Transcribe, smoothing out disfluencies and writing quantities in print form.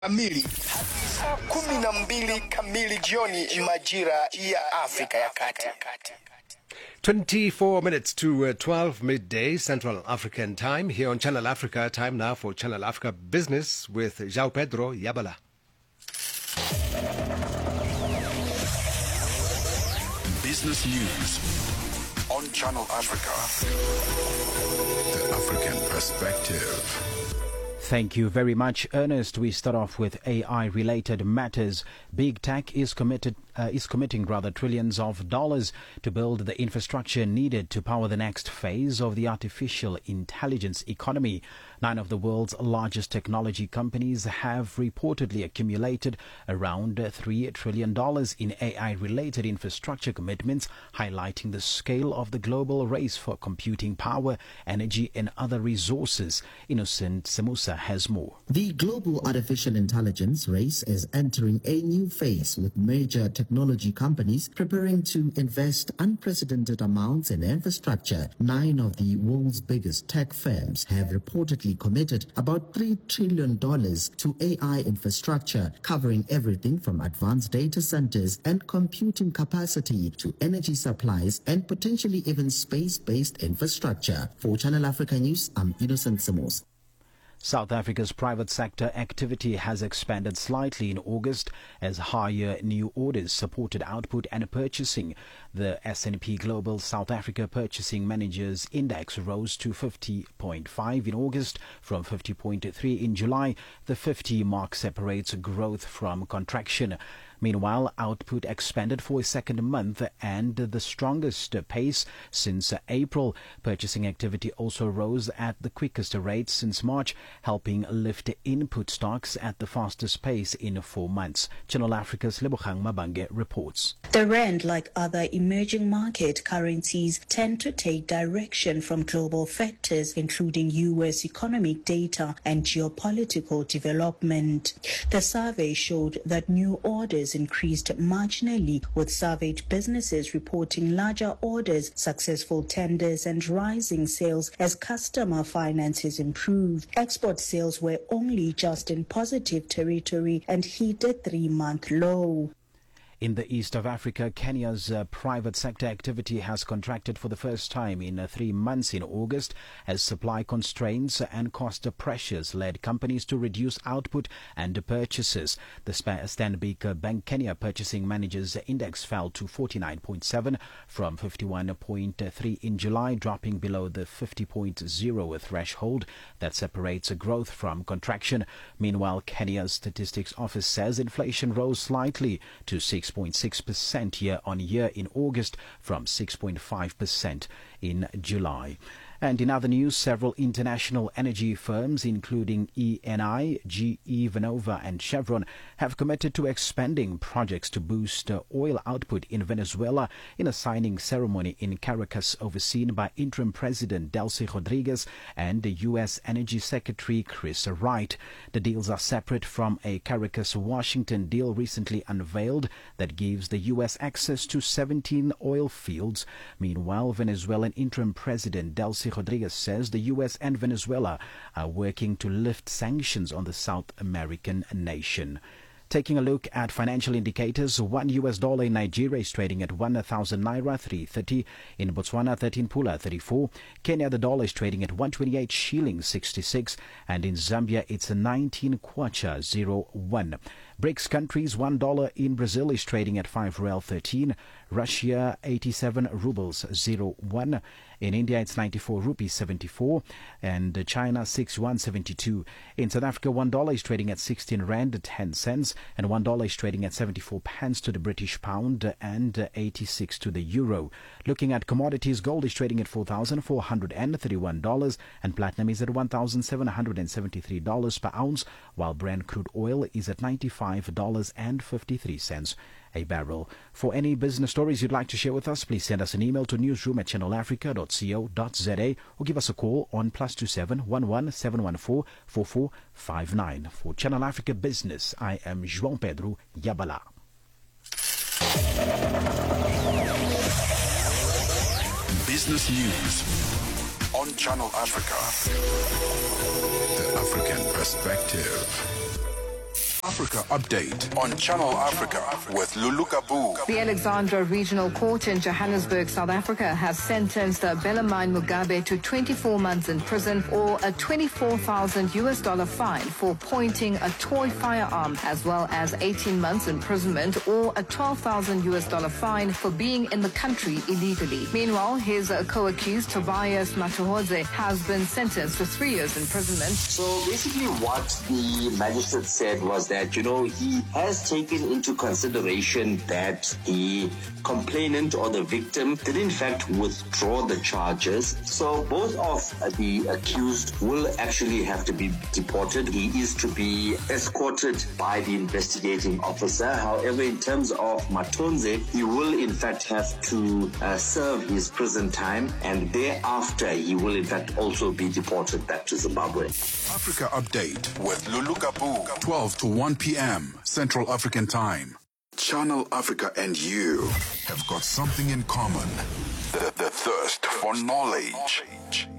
kamili hadi saa 12 kamili jioni majira ya Afrika ya Kati. 24 minutes to 12 midday Central African time here on Channel Africa. Time now for Channel Africa Business with João Pedro Yabala. Business news on Channel Africa. The African perspective. Thank you very much, Ernest. We start off with AI-related matters. Big tech is committing trillions of dollars to build the infrastructure needed to power the next phase of the artificial intelligence economy. 9 of the world's largest technology companies have reportedly accumulated around $3 trillion in AI-related infrastructure commitments, highlighting the scale of the global race for computing power, energy, and other resources. Innocent Semusa has more. The global artificial intelligence race is entering a new phase, with major technology companies preparing to invest unprecedented amounts in infrastructure. 9 of the world's biggest tech firms have reportedly committed about $3 trillion to AI infrastructure, covering everything from advanced data centers and computing capacity to energy supplies and potentially even space-based infrastructure. For Channel Africa News, I'm Innocent Samos. South Africa's private sector activity has expanded slightly in August as higher new orders supported output and purchasing. The S&P Global South Africa Purchasing Managers Index rose to 50.5 in August from 50.3 in July. The 50 mark separates growth from contraction. Meanwhile, output expanded for a second month and the strongest pace since April. Purchasing activity also rose at the quickest rate since March, helping lift input stocks at the fastest pace in 4 months. Channel Africa's Lebogang Mabange reports. The rand, like other emerging market currencies, tend to take direction from global factors, including U.S. economic data and geopolitical development. The survey showed that new orders increased marginally, with surveyed businesses reporting larger orders, successful tenders, and rising sales as customer finances improved. Export sales were only just in positive territory and hit a 3-month low. In the east of Africa, Kenya's private sector activity has contracted for the first time in 3 months in August as supply constraints and cost pressures led companies to reduce output and purchases. The Stanbic Bank Kenya Purchasing Managers Index fell to 49.7 from 51.3 in July, dropping below the 50.0 threshold that separates growth from contraction. Meanwhile, Kenya's Statistics Office says inflation rose slightly to 6.6% year-on-year in August from 6.5% in July. And in other news, several international energy firms, including Eni, GE Vernova and Chevron, have committed to expanding projects to boost oil output in Venezuela in a signing ceremony in Caracas overseen by Interim President Delcy Rodriguez and the U.S. Energy Secretary Chris Wright. The deals are separate from a Caracas-Washington deal recently unveiled that gives the U.S. access to 17 oil fields. Meanwhile, Venezuelan Interim President Delcy Rodriguez says the U.S. and Venezuela are working to lift sanctions on the South American nation. Taking a look at financial indicators, $1 in Nigeria is trading at 1,000 naira 330. In Botswana, 13 pula 34. Kenya, the dollar is trading at 128 shillings 66, and in Zambia it's 19 kwacha 01. BRICS countries, $1 in Brazil is trading at 5 real 13. Russia, 87 rubles 01. In India, it's 94 rupees 74, and China 61.72. In South Africa, $1 is trading at 16 rand 10 cents, and $1 is trading at 74 pence to the British pound and 86 to the euro. Looking at commodities, gold is trading at $4,431, and platinum is at $1,773 per ounce, while Brent crude oil is at $95.53 a barrel. For any business stories you'd like to share with us, please send us an email to newsroom@channelafrica.co.za or give us a call on +27 11 714 4459. For Channel Africa Business, I am João Pedro Yabala. Business news on Channel Africa. The African perspective. Africa Update on Channel Africa with Lulu Kabu. The Alexandra Regional Court in Johannesburg, South Africa, has sentenced Bellarmine Mugabe to 24 months in prison or a $24,000 fine for pointing a toy firearm, as well as 18 months imprisonment or a $12,000 fine for being in the country illegally. Meanwhile, his co-accused Tobias Matuhodze has been sentenced to 3 years imprisonment. So basically what the magistrate said was that, he has taken into consideration that the complainant or the victim did in fact withdraw the charges. So both of the accused will actually have to be deported. He is to be escorted by the investigating officer. However, in terms of Matonze, he will in fact have to serve his prison time, and thereafter he will in fact also be deported back to Zimbabwe. Africa Update with Lulu Kabu, 12 to 1 p.m. Central African Time. Channel Africa and you have got something in common. The thirst for knowledge.